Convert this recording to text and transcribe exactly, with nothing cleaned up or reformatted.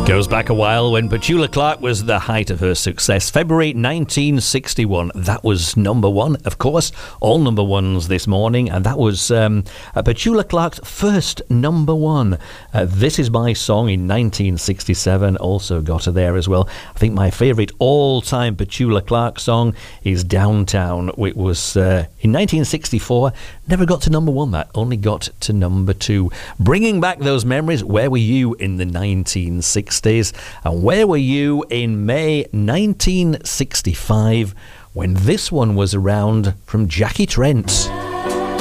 Goes back a while when Petula Clark was the height of her success. February nineteen sixty-one. That was number one, of course. All number ones this morning. And that was um, Petula Clark's first number one. Uh, This Is My Song in nineteen sixty-seven also got her there as well. I think my favourite all-time Petula Clark song is Downtown. It was uh, in nineteen sixty-four. Never got to number one, that. Only got to number two. Bringing back those memories. Where were you in the nineteen sixties? And where were you in May nineteen sixty-five when this one was around from Jackie Trent?